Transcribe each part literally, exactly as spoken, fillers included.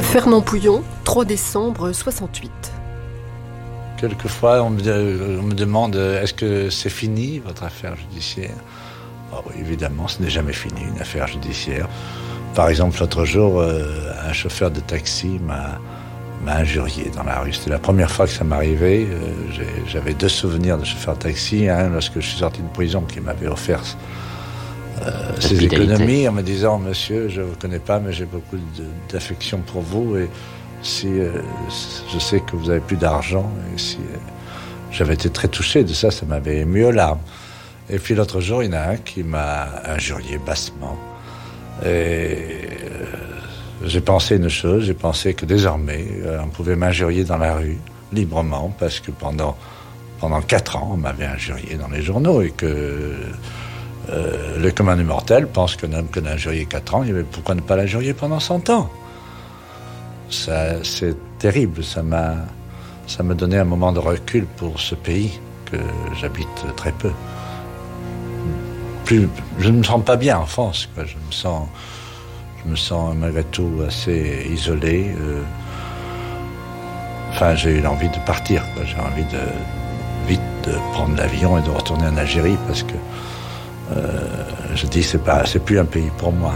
Fernand Pouillon, trois décembre soixante-huit. Quelquefois, on me, on me demande, est-ce que c'est fini, votre affaire judiciaire ? Oh, oui, évidemment, ce n'est jamais fini, une affaire judiciaire. Par exemple, l'autre jour, euh, un chauffeur de taxi m'a, m'a injurié dans la rue. C'était la première fois que ça m'arrivait. Euh, j'ai, j'avais deux souvenirs de chauffeur de taxi. Un, lorsque je suis sorti de prison, qui m'avait offert euh, ses économies en me disant « Monsieur, je ne vous connais pas, mais j'ai beaucoup de, d'affection pour vous. Et si euh, je sais que vous n'avez plus d'argent. » Et si euh, j'avais été très touché de ça, ça m'avait ému aux larmes. Et puis l'autre jour, il y en a un qui m'a injurié bassement. Et euh, j'ai pensé une chose, j'ai pensé que désormais, euh, on pouvait m'injurier dans la rue, librement, parce que pendant, pendant quatre ans, on m'avait injurié dans les journaux, et que euh, le commun des mortels pense qu'un homme qu'on a injurié quatre ans, mais pourquoi ne pas l'injurier pendant cent ans ? Ça, c'est terrible, ça m'a, ça m'a donné un moment de recul pour ce pays que j'habite très peu. Plus, je ne me sens pas bien en France, quoi. Je me sens, je me sens malgré tout assez isolé. Euh, enfin, j'ai eu l'envie de partir, quoi. J'ai envie de vite de prendre l'avion et de retourner en Algérie parce que euh, je dis c'est pas, c'est plus un pays pour moi.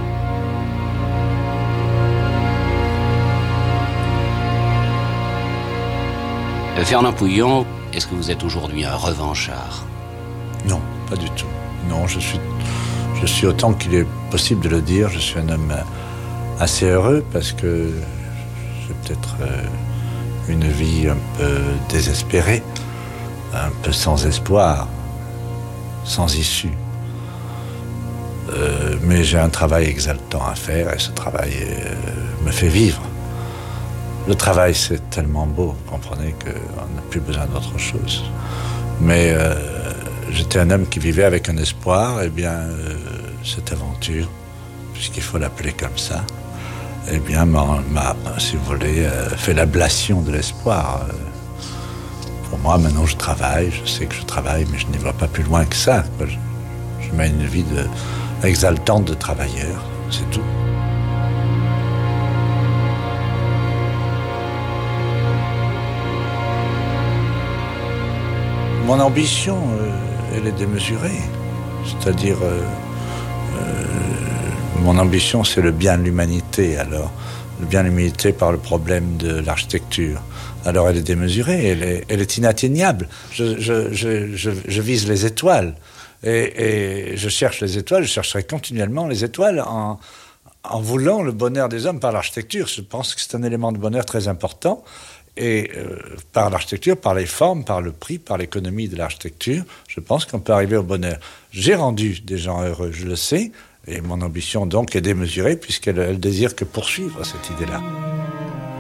Fernand Pouillon, est-ce que vous êtes aujourd'hui un revanchard ? Non, pas du tout. Non, je suis, je suis autant qu'il est possible de le dire, je suis un homme assez heureux parce que j'ai peut-être une vie un peu désespérée, un peu sans espoir, sans issue. Euh, mais j'ai un travail exaltant à faire et ce travail euh, me fait vivre. Le travail, c'est tellement beau, vous comprenez qu'on n'a plus besoin d'autre chose. Mais euh, j'étais un homme qui vivait avec un espoir, et bien euh, cette aventure, puisqu'il faut l'appeler comme ça, eh bien m'a, m'a si vous voulez, euh, fait l'ablation de l'espoir. Euh, pour moi, maintenant je travaille, je sais que je travaille, mais je n'y vois pas plus loin que ça, quoi. Je, je mène une vie de, exaltante de travailleur, c'est tout. Mon ambition, euh, elle est démesurée. C'est-à-dire, euh, euh, mon ambition, c'est le bien de l'humanité. Alors, le bien de l'humanité par le problème de l'architecture. Alors, elle est démesurée, elle est, elle est inatteignable. Je, je, je, je, je vise les étoiles. Et, et je cherche les étoiles, je chercherai continuellement les étoiles en, en voulant le bonheur des hommes par l'architecture. Je pense que c'est un élément de bonheur très important. Et euh, par l'architecture, par les formes, par le prix, par l'économie de l'architecture, je pense qu'on peut arriver au bonheur. J'ai rendu des gens heureux, je le sais, et mon ambition donc est démesurée puisqu'elle elle désire que poursuivre cette idée-là.